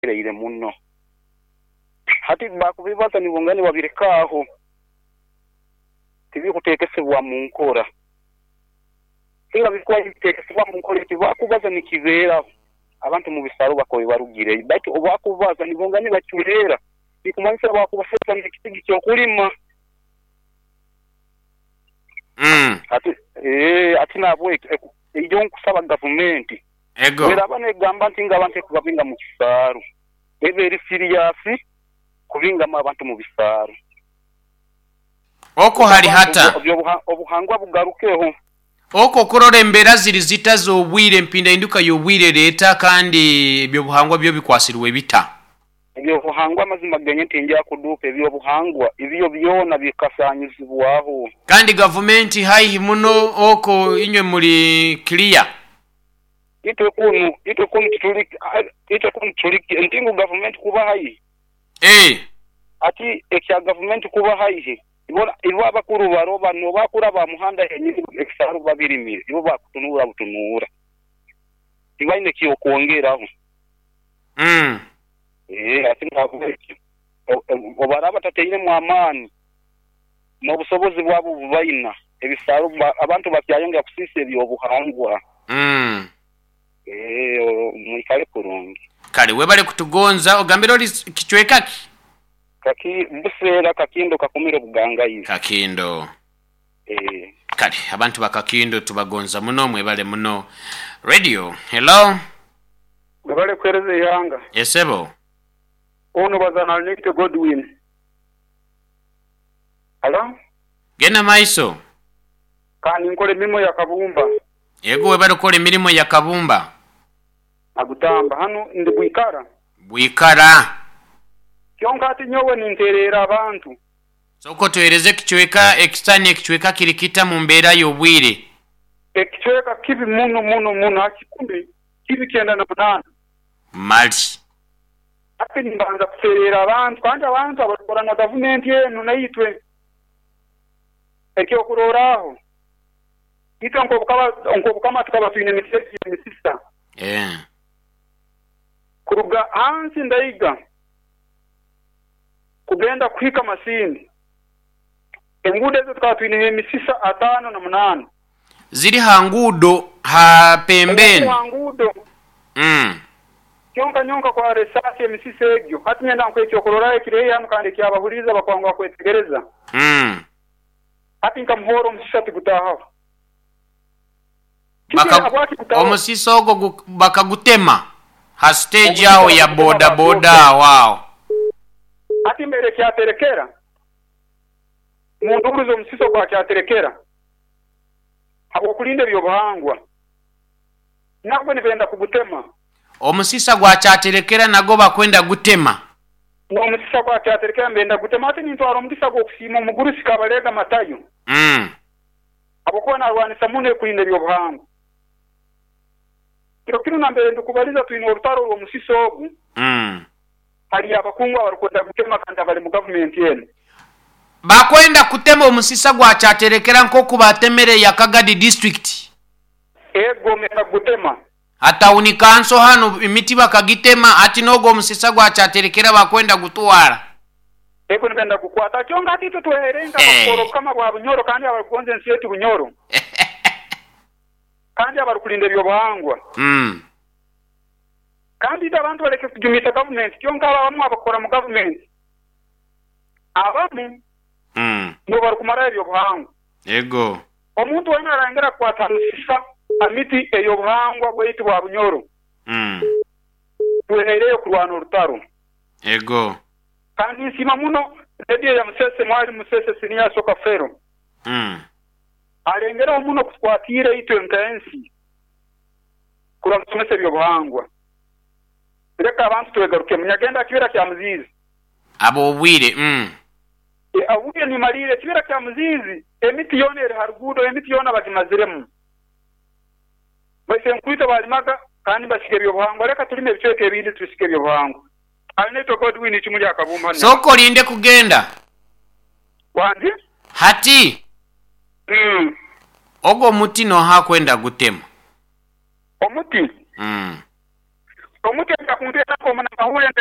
ire muno hati bakubibaza nibongani babirekaho tibikutekesebwa mu nkora singa bikwa bitekesebwa mu nkora tibakubaza nikibera abantu mu bisaro bakoye barugire bati obakubaza nibongani bacyurera bikumanyisa bakubafeta n'ikitigi cyo kulima ati nabwe iyo nkusaba government ego birabane gamba ntinga abantu kubabinga mu kisaro very serious kubinga mu abantu mu bisaro oko hari hata obuhangwa bugarukeho oko kurora embera ziri zitazo obwire mpinda induka y'obwire leta kandi byo buhangwa byo bikwasirwe bita ibyo buhangwa mazima genye tinjya kuduka ibyo buhangwa ibyo byona bikasanyizibwaho kandi government hayi muno oko inywe muri clear ito kunu tuliki ntingu government kuba hayi ati ekya government kuba hayi ibo abakuru baroba no bakura ba muhanda yenyiri eksaru babirimire ibo bakutunura butunura ibaine kiyo kuongeraho ati ngabweki obaraba tateine mu amani mu busobozi bwabo bubaina ebisaru abantu bakyayonga kusise byo buhangwa mwikale kurungi kale webale kutugonza ogambiro kichweka kaki busera kakindo kakumire buganga yizi kakindo kale abantu bakakindo tubagonza muno mwebale muno radio hello mwebale kwereze yanga yesebo ono bazana Nick Godwin hello gena maiso kani nkole mimo ya kabumba yego webale kole mirimo ya kabumba agutamba hano ndi bwikara kyonka ati nyowe ninterera abantu soko tuereze kichweka externe kichweka kirikita mu mbera y'obwire kichweka kibi muno akikumbi kibi kenda na munana malti ati nimbanza kuterera abantu kandi abantu abakora na government yenu nayitwe ekyo kuroraho ito nko kama tukaba tuine misista kuruga hansi ndaiga kugenda kwika masindi engude zo tukaba tuine misisa 5 na 8 ziri hangudo ha pembeni hangudo nyonka kwa resasi misisa egyo hati nyenda nkwekyo kuroraho kireya mukande kyabahuriza bakwangwa kwetegereza hati nkamhoro misisa tikutaho omusisa ogo bakagutema ha stage yao ya boda wao ati mbere kyaterekera mundu uruzo musisa kwa kyaterekera habo kulinde byo bahangwa nabwo nibenda kugutema omusisa gwa kyaterekera nago bakwenda gutema no musisa kwa kyaterekera mbenda gutema ati nintwaro omusisa gwo kusima muguru sikabalega matayo abo kona arwanisa mune kulinde byo bahangwa kiro nambere ndukubaliza tuine orutaro rwo musisa ogu hari abakungwa barukwenda gutema kandi bali mu government yene bakwenda kutema omusisa gwa kyaterekera nko kubatemere ya Kagadi district ego mena gutema hata unikanso hano imiti bakagitema ati nogo omusisa gwa kyaterekera bakwenda gutwara ego nibenda kukwata kyonga ati tuherenga bakoro kama bwa bunyoro kandi abakonze nsiyeti bunyoro kandi abarukulinde byo bahangwa kandi abantu bareke kujumita government kyonka abamwe abakora mu government abamu no barukumara byo bahangwa ego omuntu wena arangera kwata musisa amiti eyo bahangwa bwiti bwa bunyoro tuhereyo kurwana urutaro ego kandi sima muno radio ya musese mwari musese siniya soka fero arengera muno kuswatire ito nkansi kuramsomese byo bahangwa reka abantu twegaruke munyagenda kibira kya muzizi abo obwire abuye ni marire kibira kya muzizi emiti yonere harugudo emiti yona bagimaziremu base nkwita balimaga kandi bashike byo bahangwa reka tulime biceke bindi tushike byo bahangwa aneto Godwin ikimuri akabumba soko linde kugenda wandi hati ogo muti no hakwenda gutema omuti Omuteeka kunteetako omwana mahule